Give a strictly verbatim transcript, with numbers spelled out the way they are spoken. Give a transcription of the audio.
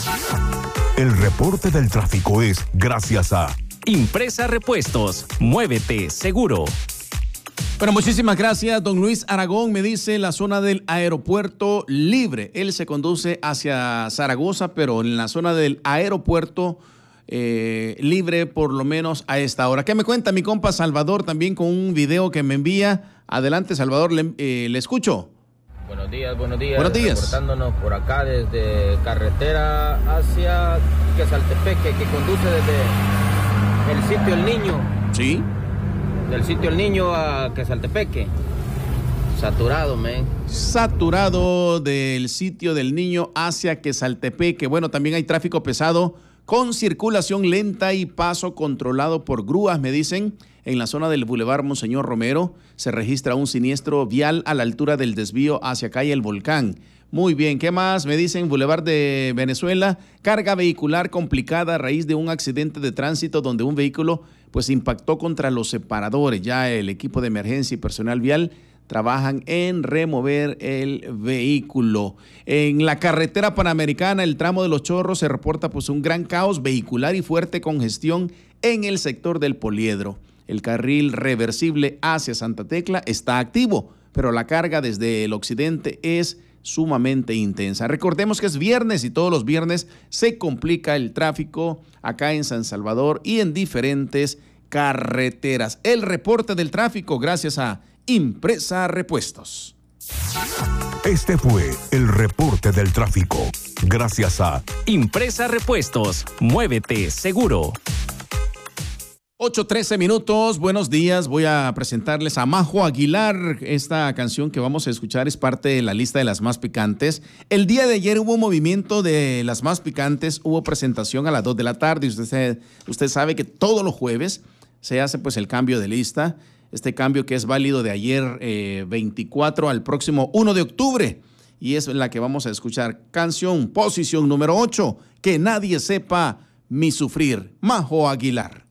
El reporte del tráfico es gracias a Impresa Repuestos. Muévete seguro. Bueno, muchísimas gracias. Don Luis Aragón me dice la zona del aeropuerto libre. Él se conduce hacia Zaragoza, pero en la zona del aeropuerto eh, libre por lo menos a esta hora. ¿Qué me cuenta mi compa Salvador también con un video que me envía? Adelante, Salvador, le, eh, le escucho. Buenos días, buenos días. Buenos días. Reportándonos por acá desde carretera hacia Quesaltepeque, que conduce desde el sitio El Niño. Sí. Del sitio El Niño a Quesaltepeque. Saturado, men. Saturado del sitio del Niño hacia Quesaltepeque. Bueno, también hay tráfico pesado con circulación lenta y paso controlado por grúas, me dicen. En la zona del Boulevard Monseñor Romero se registra un siniestro vial a la altura del desvío hacia calle El Volcán. Muy bien, ¿qué más? Me dicen Boulevard de Venezuela, carga vehicular complicada a raíz de un accidente de tránsito donde un vehículo pues impactó contra los separadores. Ya el equipo de emergencia y personal vial trabajan en remover el vehículo. En la carretera panamericana, el tramo de Los Chorros, se reporta pues un gran caos vehicular y fuerte congestión en el sector del Poliedro. El carril reversible hacia Santa Tecla está activo, pero la carga desde el occidente es sumamente intensa. Recordemos que es viernes y todos los viernes se complica el tráfico acá en San Salvador y en diferentes carreteras. El reporte del tráfico gracias a Impresa Repuestos. Este fue el reporte del tráfico gracias a Impresa Repuestos. Muévete seguro. ocho trece minutos, buenos días. Voy a presentarles a Majo Aguilar. Esta canción que vamos a escuchar es parte de la lista de las más picantes. El día de ayer hubo movimiento de las más picantes, hubo presentación a las dos de la tarde. Usted, usted sabe que todos los jueves se hace pues el cambio de lista. Este cambio que es válido de ayer eh, veinticuatro al próximo uno de octubre. Y es la que vamos a escuchar. Canción, posición número ocho. Que nadie sepa mi sufrir. Majo Aguilar.